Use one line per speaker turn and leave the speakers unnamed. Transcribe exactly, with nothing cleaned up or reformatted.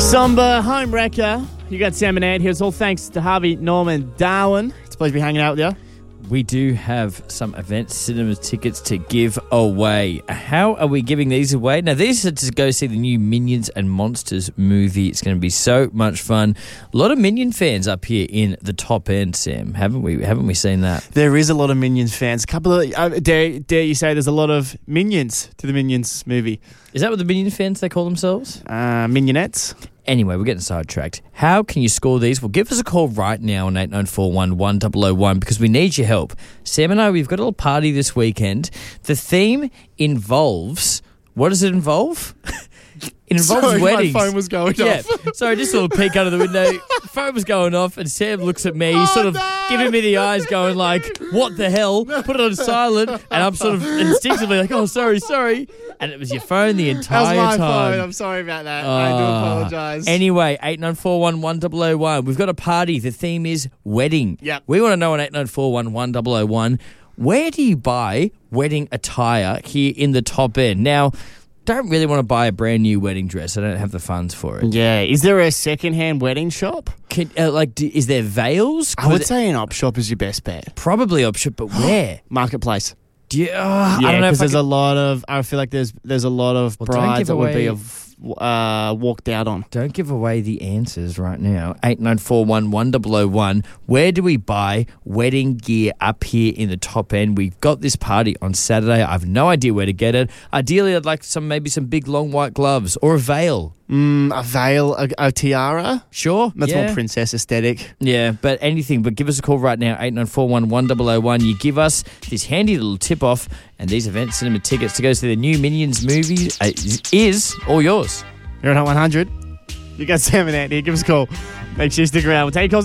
Somber Home Wrecker. You got Sam and Ant here. It's all thanks to Harvey Norman Darwin. It's a pleasure to be hanging out with you.
We do have some event cinema tickets to give away. How are we giving these away? Now, these are to go see the new Minions and Monsters movie. It's going to be so much fun. A lot of Minion fans up here in the top end, Sam. Haven't we? Haven't we seen that?
There is a lot of Minions fans. A couple of uh, dare dare you say there's a lot of Minions to the Minions movie.
Is that what the Minion fans they call themselves?
Uh, Minionettes.
Anyway, we're getting sidetracked. How can you score these? Well, give us a call right now on eight nine four one, one zero zero one because we need your help. Sam and I, we've got a little party this weekend. The theme involves... What does it involve? It involves
Sorry,
weddings.
my phone was going
yeah.
off.
Sorry, just a little peek under the window. Phone was going off and Sam looks at me. He's
Oh,
sort of
no.
giving me the eyes going like, what the hell? Put it on silent. And I'm sort of instinctively like, oh, sorry, sorry. And it was your phone the
That was
entire
my
time.
phone. I'm sorry about that. I do
Ah.
apologise.
Anyway, eight nine four one, one zero zero one. We've got a party. The theme is wedding.
Yep.
We want to know on eight nine four one, one zero zero one, where do you buy wedding attire here in the top end? Now, don't really want to buy a brand new wedding dress. I don't have the funds for it.
Yeah. Is there a second-hand wedding shop?
Can, uh, like, do, is there veils?
I would say an op shop is your best bet.
Probably option, but where?
Marketplace.
Do you, uh, I
Yeah,
don't know if
because
I
there's
can-
a lot of. I feel like there's there's a lot of
Well, don't give
brides that would be
away-
of, uh, walked out on.
Don't give away the answers right now. eight nine four one, one zero zero one. Where do we buy wedding gear up here in the top end? We've got this party on Saturday. I have no idea where to get it. Ideally, I'd like some maybe some big long white gloves or a veil.
Mm, a veil, a, a tiara.
Sure.
That's
yeah.
more princess aesthetic.
Yeah, but anything. But give us a call right now, eight nine four one, one zero zero one. You give us this handy little tip-off and these event cinema tickets to go see the new Minions movie uh, is all yours.
You're at one hundred. You got Sam and Ant here. Give us a call. Make sure you stick around. We'll take calls.